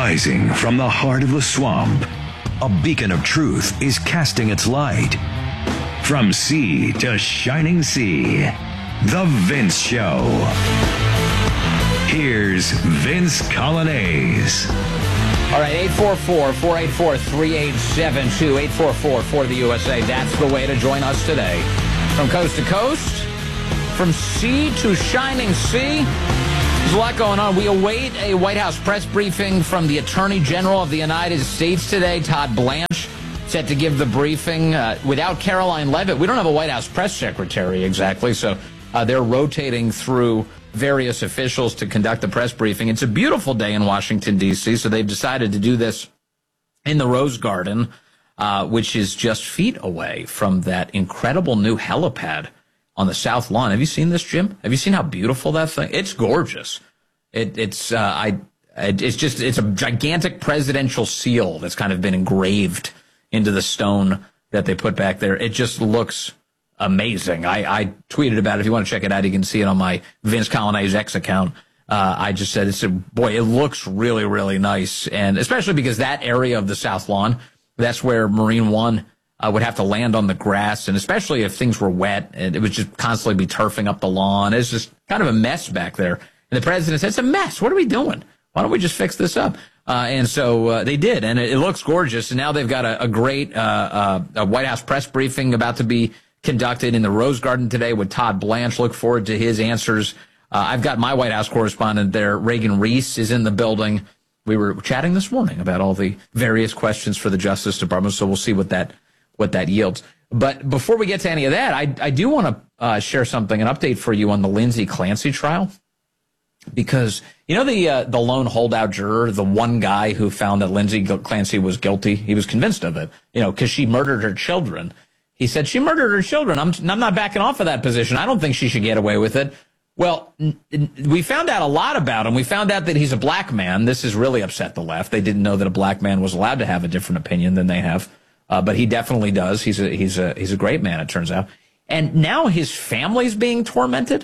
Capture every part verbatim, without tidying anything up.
Rising from the heart of the swamp, a beacon of truth is casting its light. From sea to shining sea, The Vince Show. Here's Vince Coglianese. All right, eight four four, four eight four, three eight seven two, eight four four for the U S A. That's the way to join us today. From coast to coast, from sea to shining sea, there's a lot going on. We await a White House press briefing from the Attorney General of the United States today, Todd Blanche, set to give the briefing uh, without Caroline Leavitt. We don't have a White House press secretary exactly, so uh, they're rotating through various officials to conduct the press briefing. It's a beautiful day in Washington, D C, so they've decided to do this in the Rose Garden, uh, which is just feet away from that incredible new helipad on the South Lawn. Have you seen this, Jim? Have you seen how beautiful that thing? It's gorgeous. It, it's uh, I. It's just it's a gigantic presidential seal that's kind of been engraved into the stone that they put back there. It just looks amazing. I, I tweeted about it. If you want to check it out, you can see it on my Vince Coglianese X account. Uh, I just said, it's a, boy, it looks really, really nice. And especially because that area of the South Lawn, that's where Marine One uh, would have to land on the grass. And especially if things were wet, and it would just constantly be turfing up the lawn. It's just kind of a mess back there. And the president said, it's a mess. What are we doing? Why don't we just fix this up? Uh, and so uh, they did, and it, it looks gorgeous. And now they've got a, a great uh, uh, a White House press briefing about to be conducted in the Rose Garden today with Todd Blanche. Look forward to his answers. Uh, I've got my White House correspondent there. Reagan Reese is in the building. We were chatting this morning about all the various questions for the Justice Department, so we'll see what that what that yields. But before we get to any of that, I, I do want to uh, share something, an update for you on the Lindsay Clancy trial. Because, you know, the uh, the lone holdout juror, the one guy who found that Lindsay Clancy was guilty, he was convinced of it, you know, because she murdered her children. He said, she murdered her children. I'm, I'm not backing off of that position. I don't think she should get away with it. Well, n- n- we found out a lot about him. We found out that he's a black man. This has really upset the left. They didn't know that a black man was allowed to have a different opinion than they have. Uh, but he definitely does. He's a, he's a, he's a great man, it turns out. And now his family's being tormented.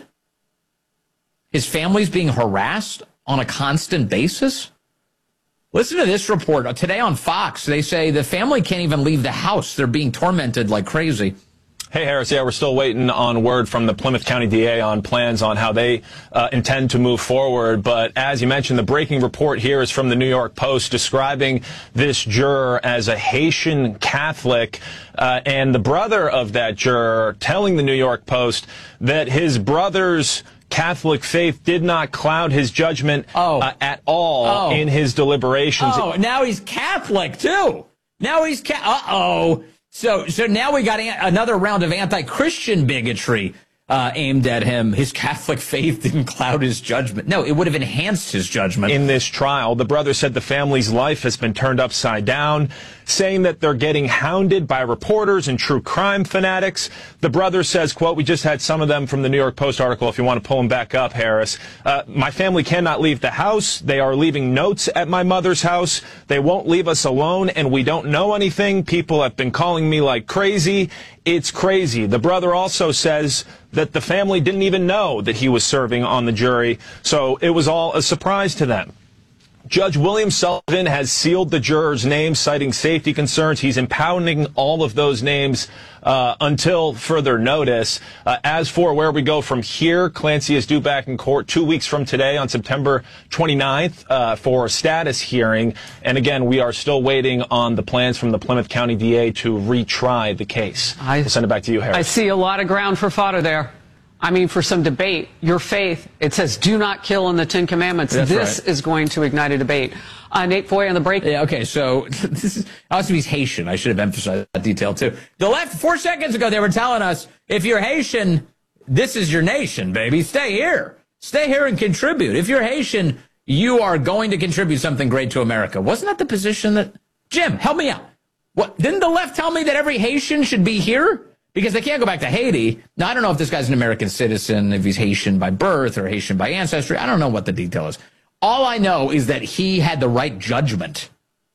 His family's being harassed on a constant basis. Listen to this report. Today on Fox, they say the family can't even leave the house. They're being tormented like crazy. Hey, Harris. Yeah, we're still waiting on word from the Plymouth County D A on plans on how they uh, intend to move forward. But as you mentioned, the breaking report here is from the New York Post describing this juror as a Haitian Catholic. Uh, and the brother of that juror telling the New York Post that his brother's Catholic faith did not cloud his judgment oh. uh, at all oh. in his deliberations. Oh, now he's Catholic, too. Now he's ca- Uh-oh. So so now we got an- another round of anti-Christian bigotry uh, aimed at him. His Catholic faith didn't cloud his judgment. No, it would have enhanced his judgment. In this trial, the brother said the family's life has been turned upside down, saying that they're getting hounded by reporters and true crime fanatics. The brother says, quote, we just had some of them from the New York Post article, if you want to pull them back up, Harris. Uh, my family cannot leave the house. They are leaving notes at my mother's house. They won't leave us alone, and we don't know anything. People have been calling me like crazy. It's crazy. The brother also says that the family didn't even know that he was serving on the jury, so it was all a surprise to them. Judge William Sullivan has sealed the jurors' names, citing safety concerns. He's impounding all of those names uh, until further notice. Uh, as for where we go from here, Clancy is due back in court two weeks from today on September twenty-ninth uh, for a status hearing. And again, we are still waiting on the plans from the Plymouth County D A to retry the case. I, we'll send it back to you, Harris. I see a lot of ground for fodder there. I mean, for some debate, your faith, it says do not kill in the Ten Commandments. That's this right. is going to ignite a debate. Uh, Nate Foy on the break. Yeah, okay, so this is, also he's Haitian. I should have emphasized that detail, too. The left, four seconds ago, they were telling us, if you're Haitian, this is your nation, baby. Stay here. Stay here and contribute. If you're Haitian, you are going to contribute something great to America. Wasn't that the position that... Jim, help me out. What? Didn't the left tell me that every Haitian should be here? Because they can't go back to Haiti. Now, I don't know if this guy's an American citizen, if he's Haitian by birth or Haitian by ancestry. I don't know what the detail is. All I know is that he had the right judgment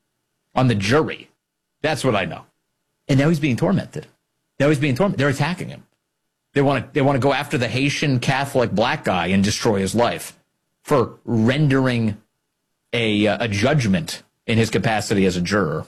on the jury. That's what I know. And now he's being tormented. Now he's being tormented. They're attacking him. They want to they want to go after the Haitian Catholic black guy and destroy his life for rendering a, a judgment in his capacity as a juror.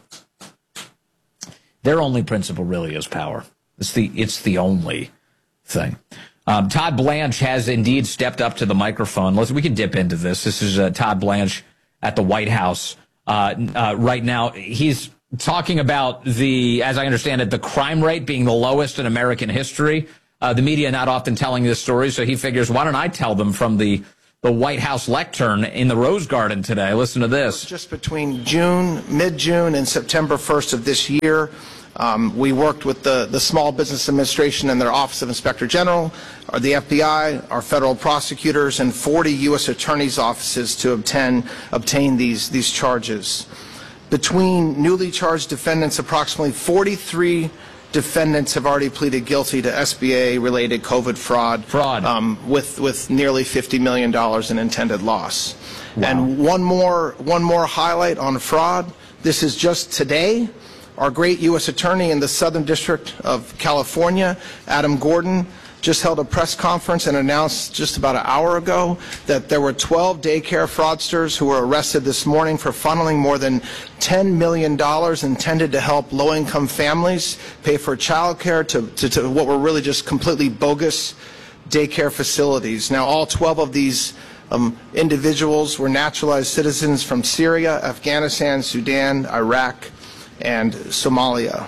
Their only principle really is power. It's the it's the only thing. Um, Todd Blanche has indeed stepped up to the microphone. Let's we can dip into this. This is uh, Todd Blanche at the White House uh, uh, right now. He's talking about the, as I understand it, the crime rate being the lowest in American history. Uh, the media not often telling this story, so he figures, why don't I tell them from the the White House lectern in the Rose Garden today? Listen to this. Just between June, mid-June, and September first of this year, um, we worked with the, the Small Business Administration and their Office of Inspector General, or the F B I, our federal prosecutors, and forty U S attorneys' offices to obtain, obtain these, these charges. Between newly charged defendants, approximately forty-three defendants have already pleaded guilty to S B A-related COVID fraud, fraud. Um, with with nearly fifty million dollars in intended loss. Wow. And one more one more highlight on fraud. This is just today. Our great U S attorney in the Southern District of California, Adam Gordon, just held a press conference and announced just about an hour ago that there were twelve daycare fraudsters who were arrested this morning for funneling more than ten million dollars intended to help low-income families pay for child care to, to, to what were really just completely bogus daycare facilities. Now, all twelve of these um, individuals were naturalized citizens from Syria, Afghanistan, Sudan, Iraq, and Somalia.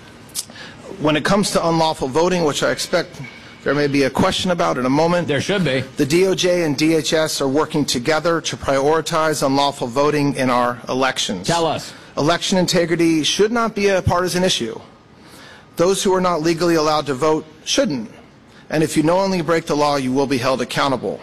When it comes to unlawful voting, which I expect there may be a question about in a moment. There should be. The D O J and D H S are working together to prioritize unlawful voting in our elections. Tell us. Election integrity should not be a partisan issue. Those who are not legally allowed to vote shouldn't. And if you knowingly break the law, you will be held accountable.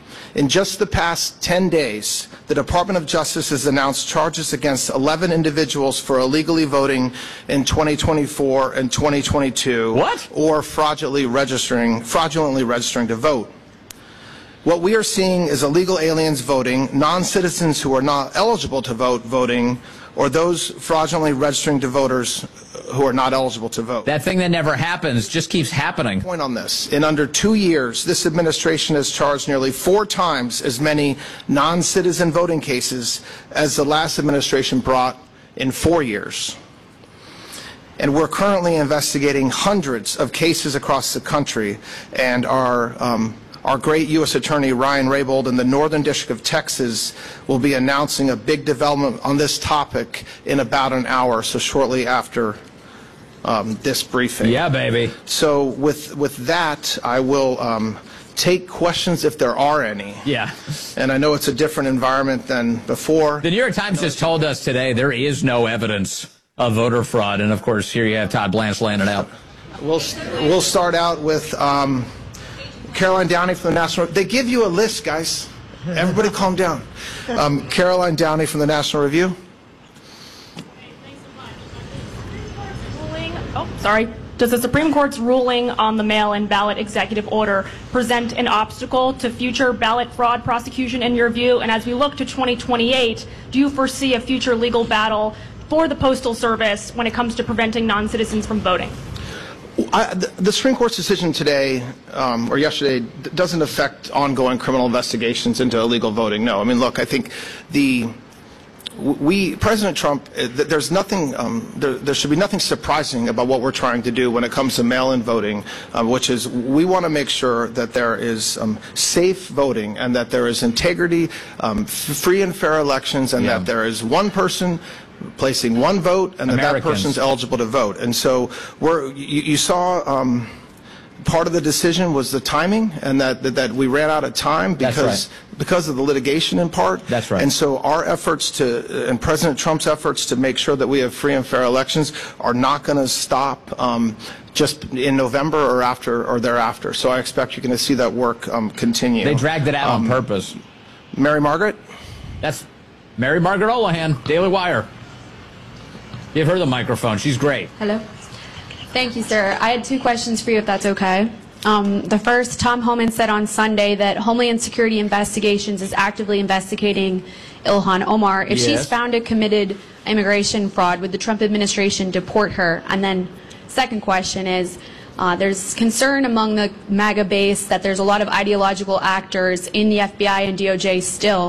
In just the past ten days, the Department of Justice has announced charges against eleven individuals for illegally voting in twenty twenty-four and twenty twenty-two. What? Or fraudulently registering, fraudulently registering to vote. What we are seeing is illegal aliens voting, non-citizens who are not eligible to vote voting, or those fraudulently registering to voters who are not eligible to vote. That thing that never happens just keeps happening. Point on this. In under two years, this administration has charged nearly four times as many non-citizen voting cases as the last administration brought in four years. And we're currently investigating hundreds of cases across the country, and our um, Our great U S Attorney Ryan Raybould in the Northern District of Texas will be announcing a big development on this topic in about an hour, so shortly after um, this briefing. Yeah, baby. So with, with that, I will um, take questions if there are any. Yeah. And I know it's a different environment than before. The New York Times just told us today there is no evidence of voter fraud, and of course here you have Todd Blanche laying it out. We'll, we'll start out with Um, Caroline Downey from the National. They give you a list, guys. Everybody calm down. Um, Caroline Downey from the National Review. Oh, sorry. Does the Supreme Court's ruling on the mail-in ballot executive order present an obstacle to future ballot fraud prosecution in your view? And as we look to twenty twenty-eight, do you foresee a future legal battle for the Postal Service when it comes to preventing non-citizens from voting? I, the, the Supreme Court's decision today, um, or yesterday, doesn't affect ongoing criminal investigations into illegal voting. No. I mean, look, I think the we, President Trump, there's nothing, um, there, there should be nothing surprising about what we're trying to do when it comes to mail-in voting, um, which is we want to make sure that there is um, safe voting and that there is integrity, um, free and fair elections, and yeah. that there is one person placing one vote, and that that person's eligible to vote. And so we're, you, you saw um, part of the decision was the timing, and that, that, that we ran out of time because, right. because of the litigation in part. That's right. And so our efforts to, and President Trump's efforts to make sure that we have free and fair elections are not going to stop um, just in November or after or thereafter. So I expect you're going to see that work um, continue. They dragged it out um, on purpose. Mary Margaret? That's Mary Margaret Olahan, Daily Wire. Give her the microphone. She's great. Hello. Thank you, sir. I had two questions for you, if that's okay. Um, the first, Tom Homan said on Sunday that Homeland Security Investigations is actively investigating Ilhan Omar. If yes. she's found to committed immigration fraud, would the Trump administration deport her? And then second question is, uh, there's concern among the MAGA base that there's a lot of ideological actors in the F B I and D O J still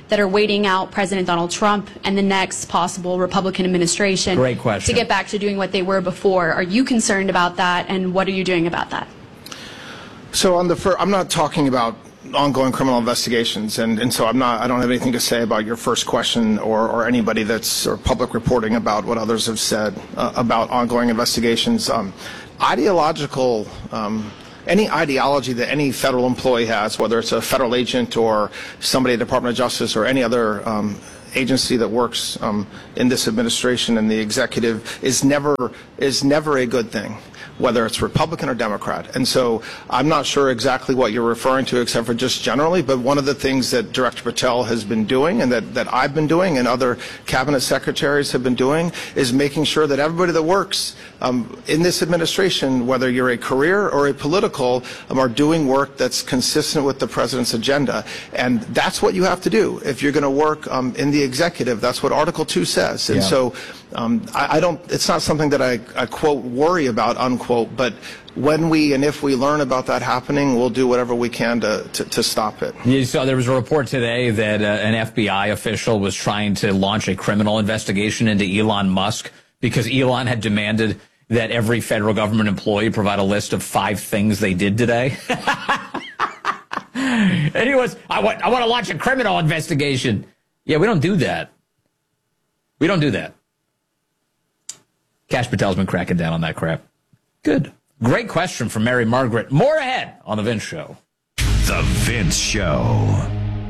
that are waiting out President Donald Trump and the next possible Republican administration Great question. to get back to doing what they were before. Are you concerned about that, and what are you doing about that? So on the fir- I'm not talking about ongoing criminal investigations, and, and so I'm not. I don't have anything to say about your first question or, or anybody that's or public reporting about what others have said uh, about ongoing investigations. Um, ideological. Um, Any ideology that any federal employee has, whether it's a federal agent or somebody at the Department of Justice or any other um, agency that works um, in this administration and the executive, is never is never a good thing, whether it's Republican or Democrat. And so I'm not sure exactly what you're referring to, except for just generally, but one of the things that Director Patel has been doing and that, that I've been doing and other cabinet secretaries have been doing is making sure that everybody that works um, in this administration, whether you're a career or a political, um, are doing work that's consistent with the president's agenda. And that's what you have to do if you're going to work um, in the executive. That's what Article two says. And Yeah. so um, I, I don't, it's not something that I, I quote, worry about, unquote, but when we and if we learn about that happening, we'll do whatever we can to, to, to stop it. You saw there was a report today that uh, an F B I official was trying to launch a criminal investigation into Elon Musk because Elon had demanded that every federal government employee provide a list of five things they did today. And he was, I want, I want to launch a criminal investigation. Yeah, we don't do that. We don't do that. Kash Patel's been cracking down on that crap. Good. Great question from Mary Margaret. More ahead on The Vince Show. The Vince Show.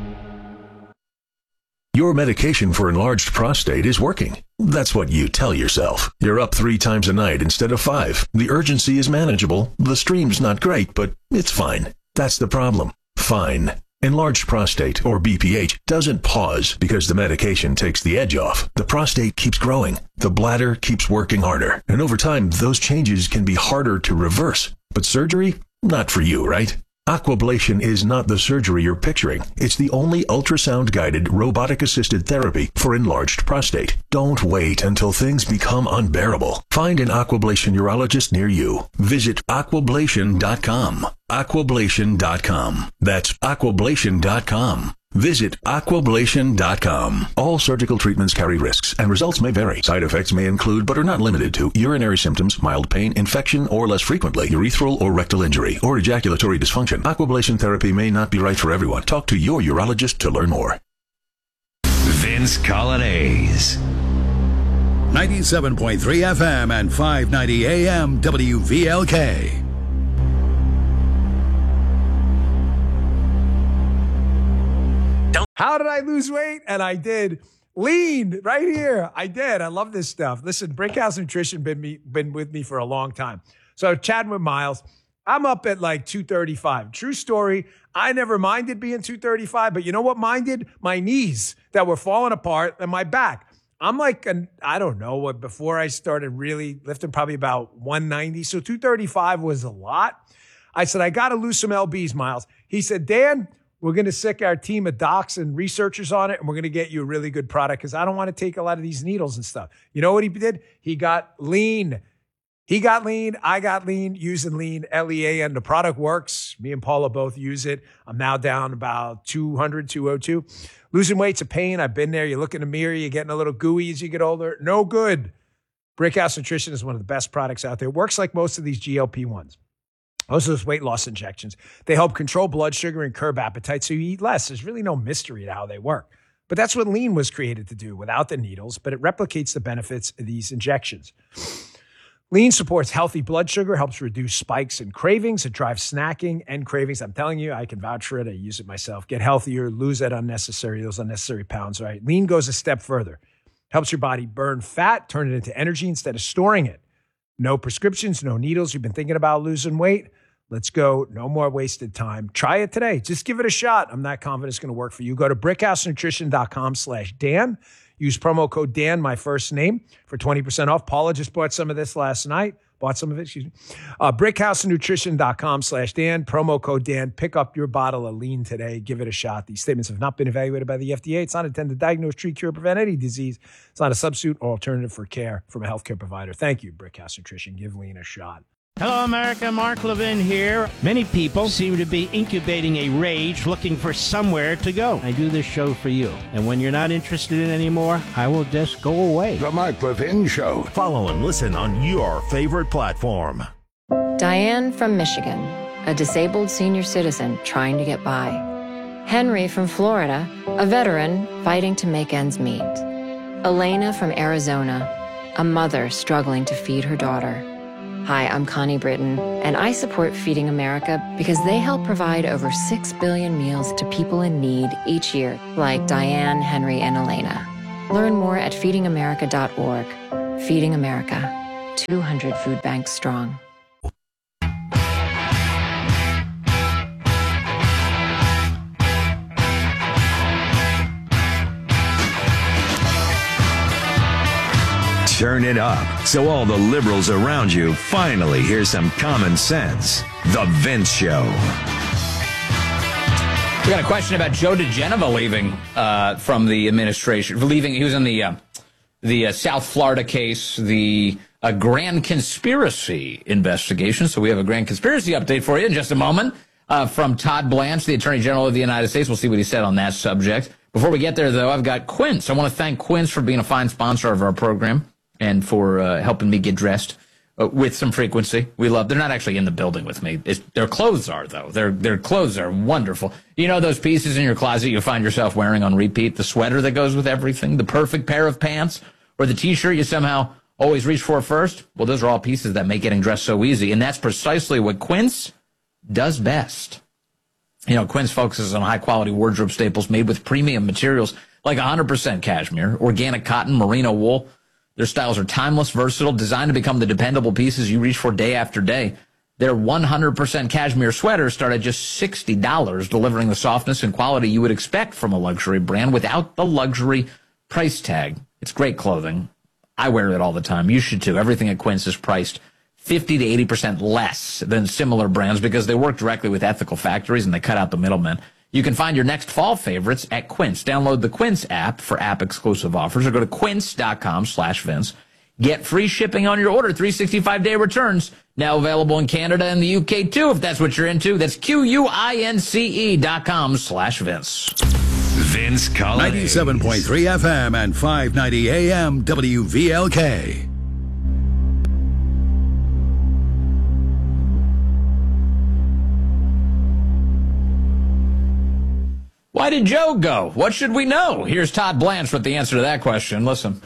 Your medication for enlarged prostate is working. That's what you tell yourself. You're up three times a night instead of five. The urgency is manageable. The stream's not great, but it's fine. That's the problem. Fine. Enlarged prostate, or B P H, doesn't pause because the medication takes the edge off. The prostate keeps growing. The bladder keeps working harder. And over time, those changes can be harder to reverse. But surgery? Not for you, right? Aquablation is not the surgery you're picturing. It's the only ultrasound-guided, robotic-assisted therapy for enlarged prostate. Don't wait until things become unbearable. Find an Aquablation urologist near you. Visit aquablation dot com. aquablation dot com. That's aquablation dot com. Visit aquablation dot com. All surgical treatments carry risks, and results may vary. Side effects may include, but are not limited to, urinary symptoms, mild pain, infection, or less frequently, urethral or rectal injury, or ejaculatory dysfunction. Aquablation therapy may not be right for everyone. Talk to your urologist to learn more. Vince Colonnese. ninety-seven point three F M and five ninety A M W V L K. How did I lose weight? And I did. Lean right here. I did. I love this stuff. Listen, Brickhouse Nutrition been me been with me for a long time. So chatting with Miles, I'm up at like two thirty-five. True story. I never minded being two thirty-five, but you know what minded? My knees that were falling apart and my back. I'm like, an, I don't know what, before I started really lifting, probably about one ninety. So two thirty-five was a lot. I said, I got to lose some L Bs, Miles. He said, Dan, we're going to sick our team of docs and researchers on it, and we're going to get you a really good product because I don't want to take a lot of these needles and stuff. You know what he did? He got lean. He got lean. I got lean using lean, L E A N. The product works. Me and Paula both use it. I'm now down about two hundred, two oh two. Losing weight's a pain. I've been there. You look in the mirror, you're getting a little gooey as you get older. No good. Brickhouse Nutrition is one of the best products out there. It works like most of these G L P ones. Most of those weight loss injections. They help control blood sugar and curb appetite so you eat less. There's really no mystery to how they work. But that's what lean was created to do without the needles, but it replicates the benefits of these injections. Lean supports healthy blood sugar, helps reduce spikes and cravings. It drives snacking and cravings. I'm telling you, I can vouch for it. I use it myself. Get healthier, lose that unnecessary, those unnecessary pounds, right? Lean goes a step further. Helps your body burn fat, turn it into energy instead of storing it. No prescriptions, no needles. You've been thinking about losing weight? Let's go. No more wasted time. Try it today. Just give it a shot. I'm not confident it's going to work for you. Go to brickhousenutrition.com slash Dan. Use promo code Dan, my first name, for twenty percent off. Paula just bought some of this last night. Bought some of it, excuse me. Uh, brickhousenutrition.com slash Dan. Promo code Dan. Pick up your bottle of lean today. Give it a shot. These statements have not been evaluated by the F D A. It's not intended to diagnose, treat, cure, prevent any disease. It's not a substitute or alternative for care from a healthcare provider. Thank you, Brickhouse Nutrition. Give lean a shot. Hello, America. Mark Levin here. Many people seem to be incubating a rage looking for somewhere to go. I do this show for you. And when you're not interested in it anymore, I will just go away. The Mark Levin Show. Follow and listen on your favorite platform. Diane from Michigan, a disabled senior citizen trying to get by. Henry from Florida, a veteran fighting to make ends meet. Elena from Arizona, a mother struggling to feed her daughter. Hi, I'm Connie Britton, and I support Feeding America because they help provide over six billion meals to people in need each year, like Diane, Henry, and Elena. Learn more at feeding america dot org. Feeding America, two hundred food banks strong. Turn it up so all the liberals around you finally hear some common sense. The Vince Show. We got a question about Joe DeGenova leaving uh, from the administration. Leaving, he was in the uh, the uh, South Florida case, the uh, grand conspiracy investigation. So we have a grand conspiracy update for you in just a moment uh, from Todd Blanche, the Attorney General of the United States. We'll see what he said on that subject. Before we get there, though, I've got Quince. I want to thank Quince for being a fine sponsor of our program and for uh, helping me get dressed uh, with some frequency. We love. They're not actually in the building with me. It's, their clothes are, though. Their their clothes are wonderful. You know those pieces in your closet you find yourself wearing on repeat? The sweater that goes with everything, the perfect pair of pants, or the T-shirt you somehow always reach for first? Well, those are all pieces that make getting dressed so easy, and that's precisely what Quince does best. You know, Quince focuses on high-quality wardrobe staples made with premium materials like one hundred percent cashmere, organic cotton, merino wool. Their styles are timeless, versatile, designed to become the dependable pieces you reach for day after day. Their one hundred percent cashmere sweaters start at just sixty dollars, delivering the softness and quality you would expect from a luxury brand without the luxury price tag. It's great clothing. I wear it all the time. You should too. Everything at Quince is priced fifty to eighty percent less than similar brands because they work directly with ethical factories and they cut out the middlemen. You can find your next fall favorites at Quince. Download the Quince app for app-exclusive offers or go to quince.com slash Vince. Get free shipping on your order, three sixty-five day returns. Now available in Canada and the U K, too, if that's what you're into. That's Q-U-I-N-C-E dot com slash Vince. Vince Collins. ninety-seven point three F M and five ninety A M W V L K. Why did Joe go? What should we know? Here's Todd Blanche with the answer to that question. Listen.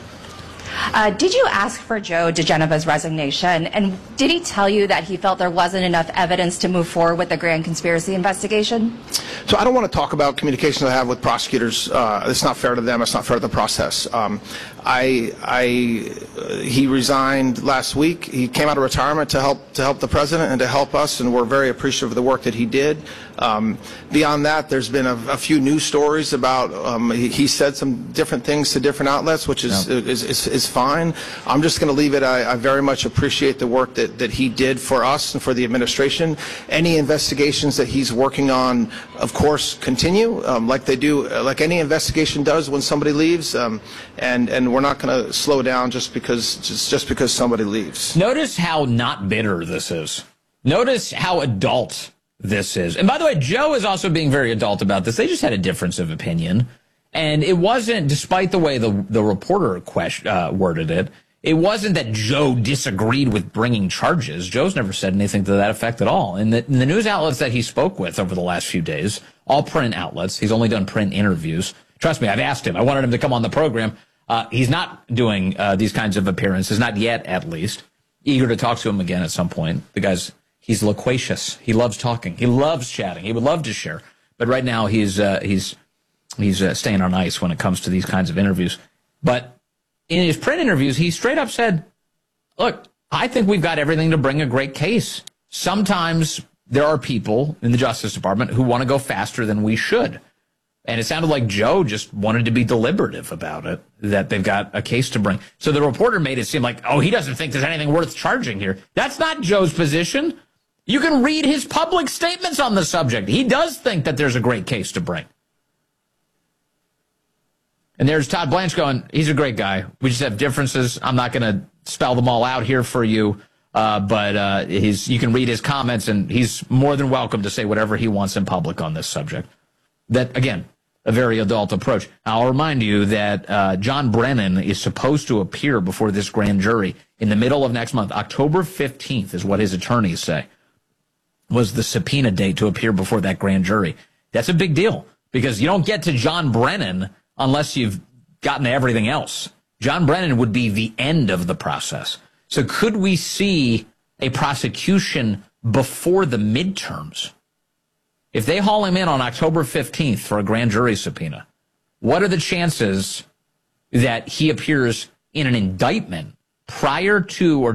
Uh, did you ask for Joe DeGenova's resignation? And did he tell you that he felt there wasn't enough evidence to move forward with the grand conspiracy investigation? So I don't want to talk about communications I have with prosecutors. Uh, it's not fair to them. It's not fair to the process. Um, I, I, uh, he resigned last week. He came out of retirement to help to help the president and to help us, and we're very appreciative of the work that he did. Um, beyond that, there's been a, a few news stories about um, he, he said some different things to different outlets, which is yeah. is, is, is fine. I'm just going to leave it. I, I very much appreciate the work that, that he did for us and for the administration. Any investigations that he's working on, of course, continue um, like they do, like any investigation does when somebody leaves, um, and and we're not going to slow down just because just, just because somebody leaves. Notice how not bitter this is. Notice how adult this is. And by the way, Joe is also being very adult about this. They just had a difference of opinion. And it wasn't, despite the way the, the reporter question, uh, worded it, it wasn't that Joe disagreed with bringing charges. Joe's never said anything to that effect at all. And the, the news outlets that he spoke with over the last few days, all print outlets, he's only done print interviews. Trust me, I've asked him. I wanted him to come on the program. Uh, he's not doing uh, these kinds of appearances, not yet at least. Eager to talk to him again at some point. The guy's, he's loquacious. He loves talking. He loves chatting. He would love to share. But right now he's, uh, he's, he's uh, staying on ice when it comes to these kinds of interviews. But in his print interviews, he straight up said, look, I think we've got everything to bring a great case. Sometimes there are people in the Justice Department who want to go faster than we should. And it sounded like Joe just wanted to be deliberative about it, that they've got a case to bring. So the reporter made it seem like, oh, he doesn't think there's anything worth charging here. That's not Joe's position. You can read his public statements on the subject. He does think that there's a great case to bring. And there's Todd Blanche going, he's a great guy. We just have differences. I'm not going to spell them all out here for you. Uh, but uh, his, you can read his comments, and he's more than welcome to say whatever he wants in public on this subject. That, again, a very adult approach. I'll remind you that uh, John Brennan is supposed to appear before this grand jury in the middle of next month. October fifteenth is what his attorneys say was the subpoena date to appear before that grand jury. That's a big deal because you don't get to John Brennan unless you've gotten to everything else. John Brennan would be the end of the process. So could we see a prosecution before the midterms? If they haul him in on October fifteenth for a grand jury subpoena, what are the chances that he appears in an indictment prior to or